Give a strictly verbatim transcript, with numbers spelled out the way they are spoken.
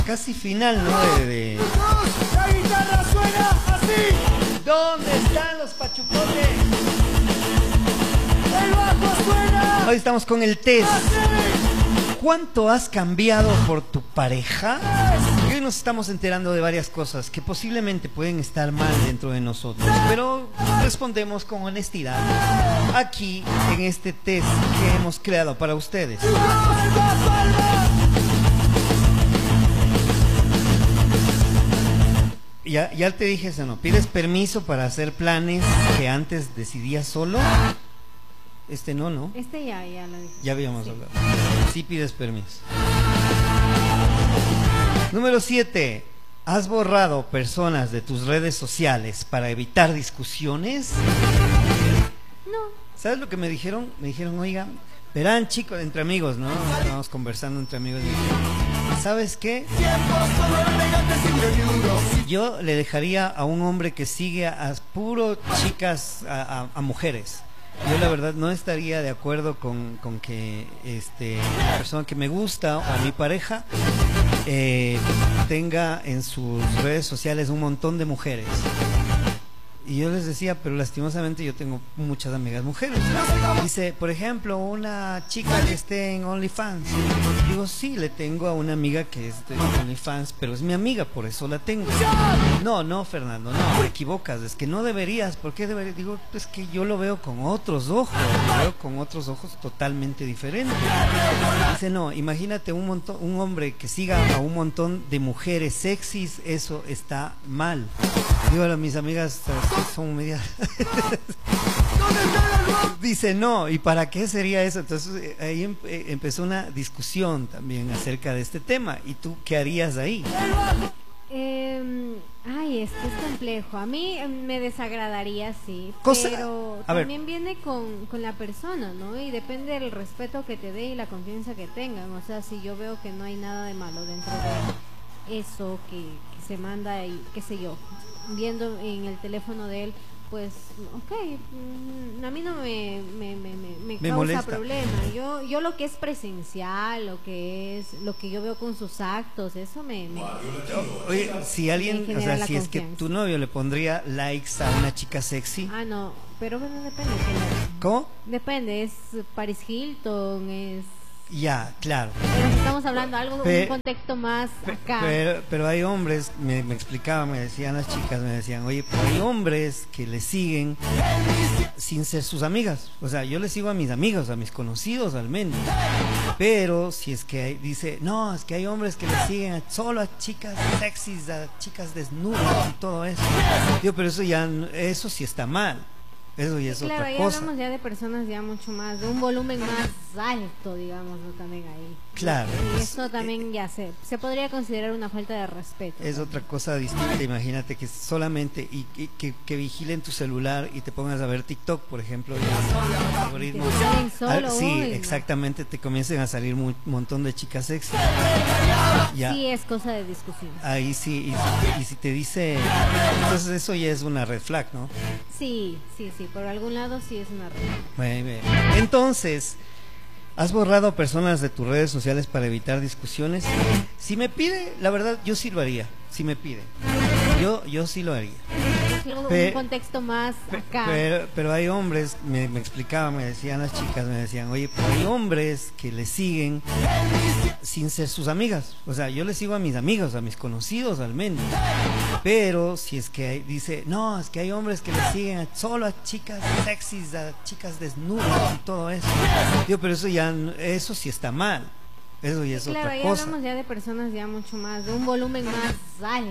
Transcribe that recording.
casi final, ¿no? De, de... La guitarra suena así. ¿Dónde están los pachucotes? El bajo suena. Hoy estamos con el test. así. ¿Cuánto has cambiado por tu pareja? Y hoy nos estamos enterando de varias cosas que posiblemente pueden estar mal dentro de nosotros, pero respondemos con honestidad aquí en este test que hemos creado para ustedes. Palma, palma. Ya, ya te dije eso, ¿no? ¿Pides permiso para hacer planes que antes decidías solo? Este no, ¿no? Este ya, ya lo dije. Ya habíamos Sí. hablado. Sí pides permiso. Número siete. ¿Has borrado personas de tus redes sociales para evitar discusiones? No. ¿Sabes lo que me dijeron? Me dijeron, oiga, verán chicos, entre amigos, ¿no? Estábamos conversando entre amigos y me dijeron, ¿sabes qué? Yo le dejaría a un hombre que sigue a, a puro chicas, a, a, a mujeres. Yo la verdad no estaría de acuerdo con, con que este, la persona que me gusta o a mi pareja eh, tenga en sus redes sociales un montón de mujeres. Y yo les decía, pero lastimosamente yo tengo muchas amigas mujeres. Dice, por ejemplo, una chica que esté en OnlyFans. Digo, sí, le tengo a una amiga que es de OnlyFans, pero es mi amiga, por eso la tengo. No, no, Fernando, no, te equivocas, es que no deberías. ¿Por qué deberías? Digo, es que yo lo veo con otros ojos, lo veo con otros ojos totalmente diferentes. Dice, no, imagínate un montón, un hombre que siga a un montón de mujeres sexys, eso está mal. Digo, a mis amigas son medias. Dice, no, ¿y para qué sería eso? Entonces ahí em eh, empezó una discusión también acerca de este tema. ¿Y tú qué harías ahí? Eh, ay, es que es complejo. A mí eh, me desagradaría, sí. Cosa- pero a ver. también viene con, con la persona, ¿no? Y depende del respeto que te dé y la confianza que tengan. O sea, si yo veo que no hay nada de malo dentro de eso que, que se manda y qué sé yo, viendo en el teléfono de él, pues, ok, mm, a mí no me, me, me, me, me Me causa molesta. problema. Yo, yo lo que es presencial, lo que es, lo que yo veo con sus actos, eso me, me Oye, si alguien, Me o genera sea, la si es que confianza. tu novio le pondría likes a una chica sexy, ah no, pero bueno, depende, que- ¿cómo? depende, es Paris Hilton, es, Ya, claro. pero si estamos hablando de algo, Pe- un contexto más acá. Pero, pero hay hombres, me, me explicaban, me decían las chicas, me decían, oye, pero hay hombres que le siguen sin ser sus amigas. O sea, yo le sigo a mis amigos, a mis conocidos al menos. Pero si es que hay- dice, no, es que hay hombres que le siguen a- solo a chicas sexys, a chicas desnudas y todo eso. Digo, pero eso ya, no- eso sí está mal. Eso ya es Claro, otra ahí cosa. hablamos ya de personas ya mucho más, de un volumen más alto, digamos, ¿no? También ahí. Claro. Y eso también ya se, se podría considerar una falta de respeto. Es otra cosa distinta. Imagínate que solamente y, y que, que vigilen tu celular y te pongas a ver TikTok, por ejemplo, y el algoritmo. Te salen solo, Ah, sí, uy, no. exactamente, te comiencen a salir un montón de chicas sexy. Ya, Sí, es cosa de discusión. ahí sí, y, y si te dice, entonces eso ya es una red flag, ¿no? Sí, sí, sí, por algún lado sí es una regla. Muy bien. Entonces, ¿has borrado personas de tus redes sociales para evitar discusiones? Si me pide, la verdad, yo sí lo haría. Si me pide, yo, yo sí lo haría. Luego, Pe- un contexto más acá. Pero, pero hay hombres, me, me explicaban, me decían las chicas, me decían, oye, pero hay hombres que le siguen sin ser sus amigas. O sea, yo le sigo a mis amigos, a mis conocidos al menos. Pero si es que hay- dice, no, es que hay hombres que le siguen a- solo a chicas sexys, a chicas desnudas y todo eso. Digo, pero eso ya, no- eso sí está mal. Eso ya es Claro, otra ahí cosa. hablamos ya de personas ya mucho más, de un volumen más alto,